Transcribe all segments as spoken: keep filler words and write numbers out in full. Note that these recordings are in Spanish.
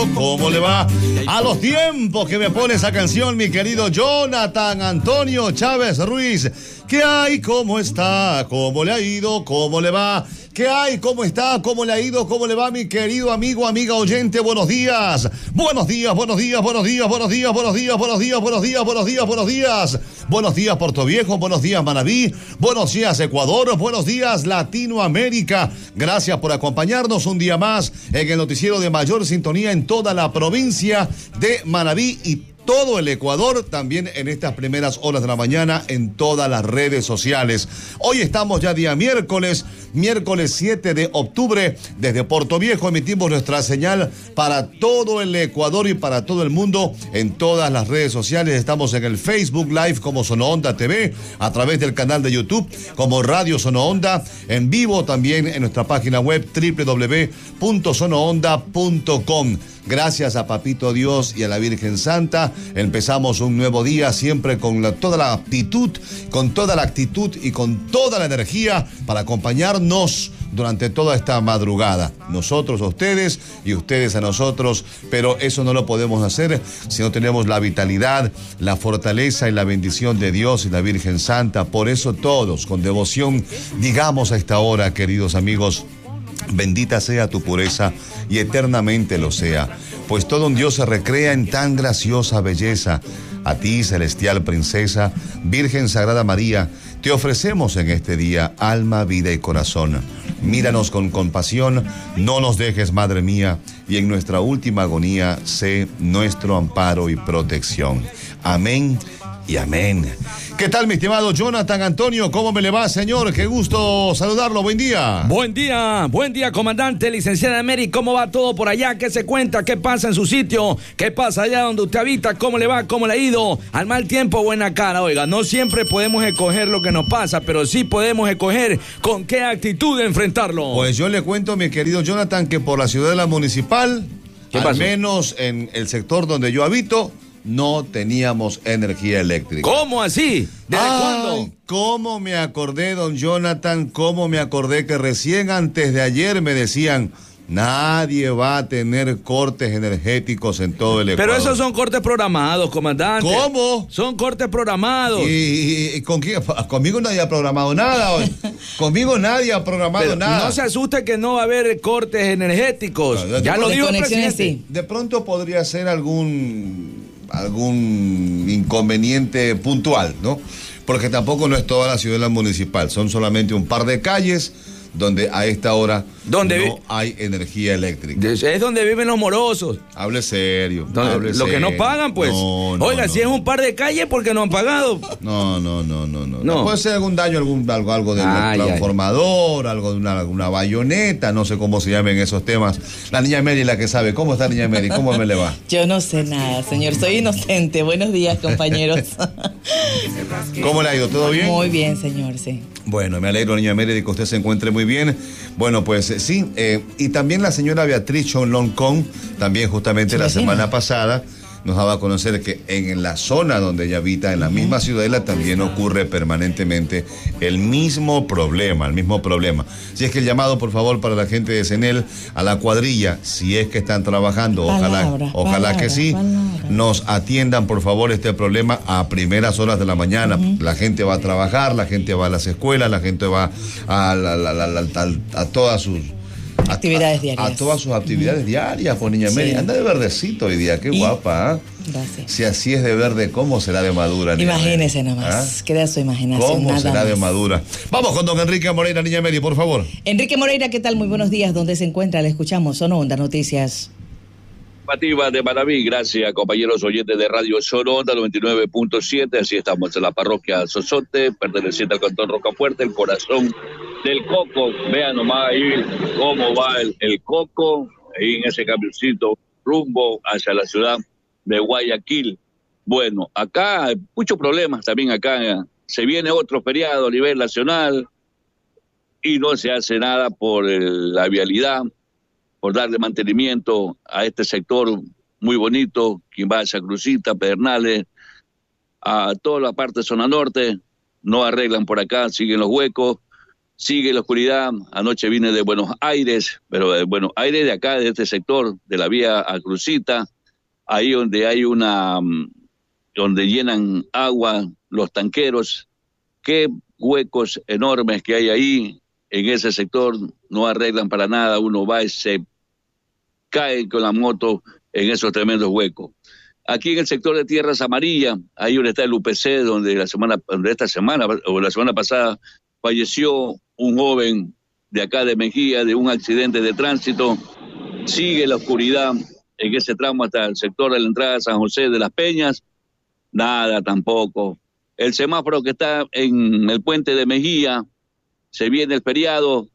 ¿cómo le va? A los tiempos que me pone esa canción, mi querido Jonathan Antonio Chávez Ruiz. ¿Qué hay? ¿Cómo está? ¿Cómo le ha ido? ¿Cómo le va? ¿Qué hay? ¿Cómo está? ¿Cómo le ha ido? ¿Cómo le va, mi querido amigo, amiga oyente? Buenos días. Buenos días, buenos días, buenos días, buenos días, buenos días, buenos días, buenos días, buenos días, buenos días. Buenos días, Puerto Viejo. Buenos días, Manabí. Buenos días, Ecuador. Buenos días, Latinoamérica. Gracias por acompañarnos un día más en el noticiero de mayor sintonía en toda la provincia de Manabí y todo el Ecuador, también en estas primeras horas de la mañana en todas las redes sociales. Hoy estamos ya día miércoles, miércoles siete de octubre. Desde Puerto Viejo emitimos nuestra señal para todo el Ecuador y para todo el mundo en todas las redes sociales. Estamos en el Facebook Live como Sonoonda T V, a través del canal de YouTube como Radio Sonoonda, en vivo también en nuestra página web doble u doble u doble u punto sonoonda punto com. Gracias a Papito Dios y a la Virgen Santa, empezamos un nuevo día siempre con la, toda la actitud, con toda la actitud y con toda la energía para acompañarnos durante toda esta madrugada. Nosotros a ustedes y ustedes a nosotros, pero eso no lo podemos hacer si no tenemos la vitalidad, la fortaleza y la bendición de Dios y la Virgen Santa. Por eso todos, con devoción, digamos a esta hora, queridos amigos, bendita sea tu pureza y eternamente lo sea, pues todo un Dios se recrea en tan graciosa belleza. A ti, celestial princesa, Virgen Sagrada María, te ofrecemos en este día alma, vida y corazón. Míranos con compasión, no nos dejes, Madre mía, y en nuestra última agonía, sé nuestro amparo y protección. Amén y amén. ¿Qué tal, mi estimado Jonathan Antonio? ¿Cómo me le va, señor? Qué gusto saludarlo. Buen día. Buen día, buen día, comandante, licenciada Mary. ¿Cómo va todo por allá? ¿Qué se cuenta? ¿Qué pasa en su sitio? ¿Qué pasa allá donde usted habita? ¿Cómo le va? ¿Cómo le ha ido? Al mal tiempo, buena cara. Oiga, no siempre podemos escoger lo que nos pasa, pero sí podemos escoger con qué actitud enfrentarlo. Pues yo le cuento, mi querido Jonathan, que por la ciudadela municipal, ¿Qué al pasó? menos en el sector donde yo habito, no teníamos energía eléctrica. ¿Cómo así? ¿Desde Ay, cuándo? ¿Cómo me acordé, don Jonathan? ¿Cómo me acordé que recién antes de ayer me decían nadie va a tener cortes energéticos en todo el Ecuador? Pero esos son cortes programados, comandante. ¿Cómo? Son cortes programados. ¿Y, y, y con quién? Conmigo nadie ha programado nada hoy. Conmigo nadie ha programado Pero nada. no se asuste que no va a haber cortes energéticos. No, ya de- lo de dijo el conexiones, presidente. sí. De pronto podría ser algún algún inconveniente puntual, ¿no? Porque tampoco no es toda la ciudad municipal, son solamente un par de calles donde a esta hora ¿Dónde vi- no hay energía eléctrica. Es donde viven los morosos. Hable serio. Donde- hable lo que no serio. pagan, pues. No, no, Oiga, no. si es un par de calles, porque no han pagado. No, no, no, no, no. No. Puede ser algún daño, algún algo, algo del Ay, transformador, algo de una, una bayoneta, no sé cómo se llamen esos temas. La niña Mary la que sabe. ¿Cómo está, niña Mary? ¿Cómo me le va? Yo no sé nada, señor. Soy inocente. Buenos días, compañeros. ¿Cómo le ha ido? ¿Todo bien? Muy bien, señor, sí. Bueno, me alegro, niña Mary, de que usted se encuentre muy bien. Bueno, pues eh, sí, eh, y también la señora Beatriz Chonloncón, también justamente Sí, la vecina. semana pasada, nos daba a conocer que en la zona donde ella habita, en la misma ciudadela, también ocurre permanentemente el mismo problema, el mismo problema. Si es que el llamado, por favor, para la gente de Senel, a la cuadrilla, si es que están trabajando, ojalá, Palabra, ojalá que palabra, sí, palabra. nos atiendan, por favor, este problema a primeras horas de la mañana. Uh-huh. La gente va a trabajar, la gente va a las escuelas, la gente va a, la, la, la, la, a, a todas sus actividades a, diarias. A todas sus actividades uh-huh. diarias, pues niña Sí. Mary. Anda de verdecito hoy día, qué Y... guapa, ¿eh? Gracias. Si así es de verde, ¿cómo será de madura, niña Imagínese Mary? nomás, ¿Ah? queda su imaginación. ¿Cómo nada será más. de madura? Vamos con don Enrique Moreira, niña Mary, por favor. Enrique Moreira, ¿qué tal? Muy buenos días. ¿Dónde se encuentra? Le escuchamos. Sonoonda Noticias. Informativa de Manaví, gracias compañeros oyentes de Radio Sonoonda noventa y nueve punto siete, así estamos en la parroquia Sosote, perteneciente al cantón Rocafuerte, el corazón del Coco. Vean nomás ahí cómo va el, el Coco, ahí en ese camioncito rumbo hacia la ciudad de Guayaquil. Bueno, acá hay muchos problemas también acá, se viene otro feriado a nivel nacional y no se hace nada por el, la vialidad, por darle mantenimiento a este sector muy bonito, quien va a San Cruzita, Pedernales, a toda la parte de zona norte, no arreglan por acá, siguen los huecos, sigue la oscuridad. Anoche vine de Buenos Aires, pero de Buenos Aires de acá, de este sector, de la vía a Crucita, ahí donde hay una, donde llenan agua los tanqueros. Qué huecos enormes que hay ahí en ese sector, no arreglan para nada, uno va y se cae con la moto en esos tremendos huecos. Aquí en el sector de Tierras Amarillas, ahí donde está el U P C, donde la semana, donde esta semana o la semana pasada falleció un joven de acá de Mejía de un accidente de tránsito. Sigue la oscuridad en ese tramo hasta el sector de la entrada de San José de las Peñas, nada tampoco. El semáforo que está en el puente de Mejía, se viene el feriado,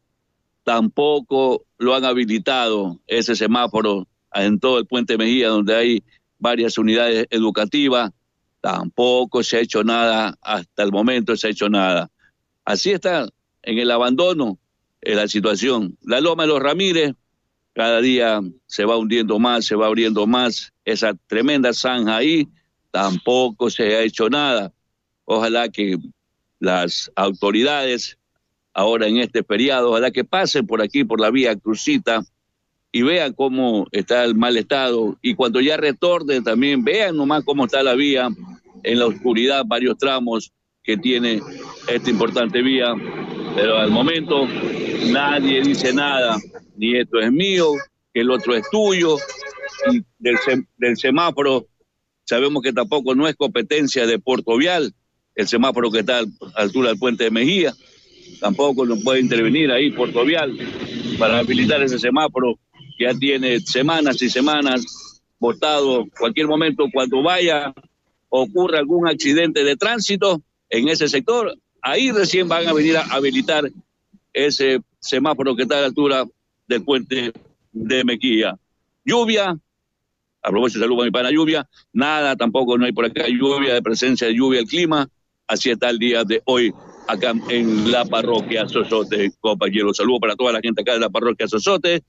tampoco lo han habilitado ese semáforo en todo el puente de Mejía, donde hay varias unidades educativas, tampoco se ha hecho nada, hasta el momento se ha hecho nada. Así está en el abandono en la situación. La Loma de los Ramírez cada día se va hundiendo más, se va abriendo más, esa tremenda zanja ahí, tampoco se ha hecho nada. Ojalá que las autoridades ahora en este feriado, ojalá que pasen por aquí, por la vía Crucita, y vean cómo está el mal estado, y cuando ya retornen también vean nomás cómo está la vía en la oscuridad, varios tramos que tiene esta importante vía, pero al momento nadie dice nada, ni esto es mío, que el otro es tuyo, y del, sem- del semáforo sabemos que tampoco no es competencia de Puerto Vial, el semáforo que está a la altura del puente de Mejía, tampoco nos puede intervenir ahí Puerto Vial para habilitar ese semáforo que ya tiene semanas y semanas botado. Cualquier momento cuando vaya ocurra algún accidente de tránsito en ese sector, ahí recién van a venir a habilitar ese semáforo que está a la altura del puente de Mejía. Lluvia, aprovecho y saludo a mi pana lluvia, nada, tampoco no hay por acá lluvia, de presencia de lluvia el clima, así está el día de hoy acá en la parroquia Sosote, compañeros. Saludos para toda la gente acá de la parroquia Sosote